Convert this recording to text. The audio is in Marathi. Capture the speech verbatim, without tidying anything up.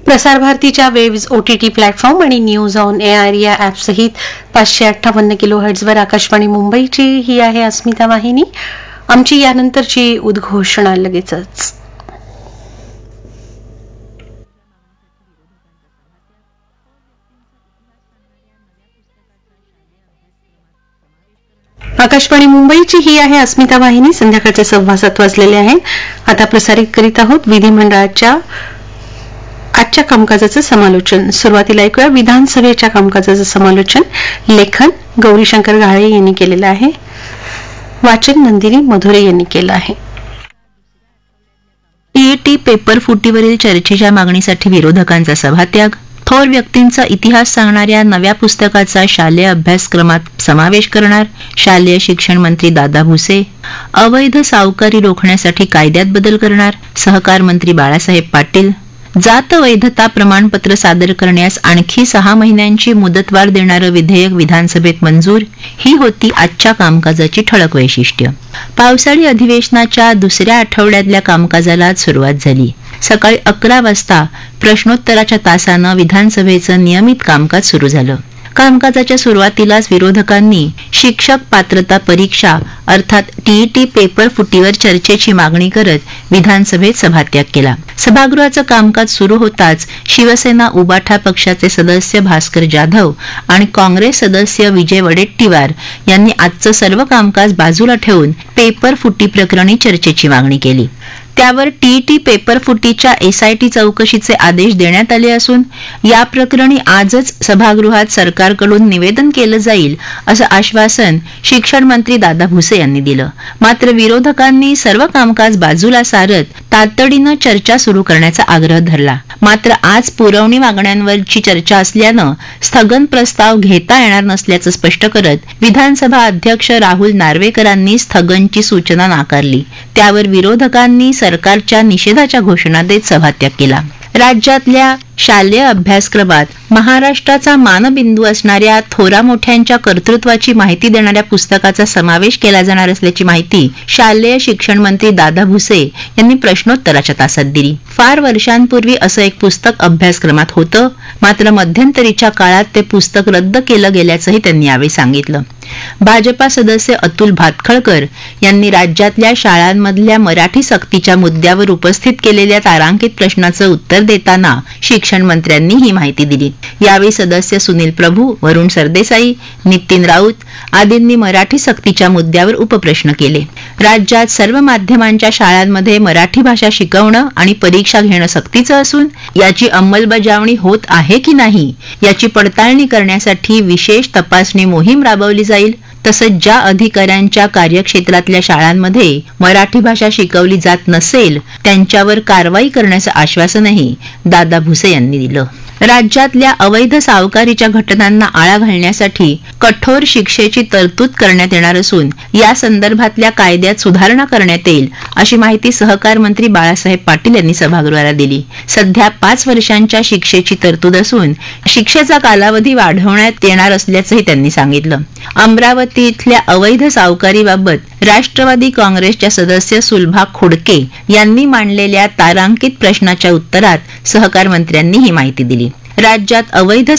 प्रसार भारतीच्या वेव्ज ओटीटी प्लॅटफॉर्म आणि न्यूज ऑन एआर या ॲपसहित पाचशे अठ्ठावन्न किलो हर्ट्झवर आकाशवाणी मुंबईची ही आहे अस्मिता वाहिनी. आमची यानंतरची उद्घोषणा लगेचच. आकाशवाणी मुंबईची ही आहे अस्मिता वाहिनी. संध्याकाळचे सव्वा सात वाजलेले आहेत. आता प्रसारित करीत आहोत विधिमंडळाच्या आजच्या कामकाजाचं समालोचन. सुरुवातीला ऐकूया विधानसभेच्या कामकाजाचं समालोचन. लेखन गौरीशंकर घाळे यांनी केलेलं आहे. वाचन नंदिनी मधुरे यांनी केलं आहे. टीईटी पेपर फुटीवरील चर्चेच्या मागणीसाठी विरोधकांचा सभात्याग. थोर व्यक्तींचा इतिहास सांगणाऱ्या नव्या पुस्तकाचा शालेय अभ्यासक्रमात समावेश करणार शालेय शिक्षण मंत्री दादा भुसे. अवैध सावकारी रोखण्यासाठी कायद्यात बदल करणार सहकार मंत्री बाळासाहेब पाटील. जात वैधता प्रमाणपत्र सादर करण्यास आणखी सहा महिन्यांची मुदतवाढ देणारं विधेयक विधानसभेत मंजूर. ही होती आजच्या कामकाजाची ठळक वैशिष्ट्य. पावसाळी अधिवेशनाच्या दुसऱ्या आठवड्यातल्या कामकाजाला सुरुवात झाली. सकाळी अकरा वाजता प्रश्नोत्तराच्या तासानं विधानसभेचं नियमित कामकाज सुरू झालं. कामकाजाच्या सुरुवातीलाच विरोधकांनी शिक्षक पात्रता परीक्षा अर्थात टीईटी पेपर फुटीवर चर्चेची मागणी करत विधानसभेत सभात्याग केला. सभागृहाचं कामकाज सुरू होताच शिवसेना उबाठा पक्षाचे सदस्य भास्कर जाधव आणि काँग्रेस सदस्य विजय वडेट्टीवार यांनी आजचं सर्व कामकाज बाजूला ठेवून पेपर फुटी प्रकरणी चर्चेची मागणी केली. त्यावर टीईटी पेपर फुटीच्या एसआयटी चौकशीचे आदेश देण्यात आले असून या प्रकरणी आजच सभागृहात सरकारकडून निवेदन केलं जाईल असं आश्वासन शिक्षण मंत्री दादा भुसे यांनी दिलं. मात्र विरोधकांनी सर्व कामकाज बाजूला सारत तातडीनं चर्चा सुरू करण्याचा आग्रह धरला. मात्र आज पुरवणी मागण्यांवरची चर्चा असल्यानं स्थगन प्रस्ताव घेता येणार नसल्याचं स्पष्ट करत विधानसभा अध्यक्ष राहुल नार्वेकरांनी स्थगनची सूचना नाकारली. त्यावर विरोधकांनी सरकारच्या निषेधाच्या घोषणा देत सभात्याग केला. राज्यातल्या शालेय अभ्यासक्रमात महाराष्ट्राचा मानबिंदू असणाऱ्या थोरा मोठ्यांच्या कर्तृत्वाची माहिती देणाऱ्या पुस्तकाचा समावेश केला जाणार असल्याची माहिती शालेय शिक्षण मंत्री दादा भुसे यांनी प्रश्नोत्तराच्या तासात दिली. फार वर्षांपूर्वी असं एक पुस्तक अभ्यासक्रमात होतं, मात्र मध्यंतरीच्या काळात ते पुस्तक रद्द केलं गेल्याचंही त्यांनी यावेळी सांगितलं. भाजपा सदस्य अतुल भातखळकर यांनी राज्यातल्या शाळांमधल्या मराठी सक्तीच्या मुद्द्यावर उपस्थित केलेल्या तारांकित प्रश्नाचं उत्तर देताना शिक्षण मंत्र्यांनी ही माहिती दिली. यावेळी सदस्य सुनील प्रभू, वरुण सरदेसाई, नितीन राऊत आदींनी मराठी सक्तीच्या मुद्द्यावर उपप्रश्न केले. राज्यात सर्व माध्यमांच्या शाळांमध्ये मराठी भाषा शिकवणं आणि परीक्षा घेणं सक्तीचं असून याची अंमलबजावणी होत आहे की नाही याची पडताळणी करण्यासाठी विशेष तपासणी मोहीम राबवली जाईल. तसंच ज्या अधिकाऱ्यांच्या कार्यक्षेत्रातल्या शाळांमध्ये मराठी भाषा शिकवली जात नसेल त्यांच्यावर कारवाई करण्याचं आश्वासनही दादा भुसे यांनी दिलं. राज्यातल्या अवैध सावकारीच्या घटनांना आळा घालण्यासाठी कठोर शिक्षेची तरतूद करण्यात येणार असून या संदर्भातल्या कायद्यात सुधारणा करण्यात येईल अशी माहिती सहकार मंत्री बाळासाहेब पाटील यांनी सभागृहाला दिली. सध्या पाच वर्षांच्या शिक्षेची तरतूद असून शिक्षेचा कालावधी वाढवण्यात येणार असल्याचंही त्यांनी सांगितलं. अमरावती इथल्या अवैध सावकारीबाबत राष्ट्रवादी काँग्रेसच्या सदस्य सुलभा खोडके यांनी मांडलेल्या तारांकित प्रश्नाच्या उत्तरात सहकार मंत्र्यांनी ही माहिती दिली. राज्यात अवैध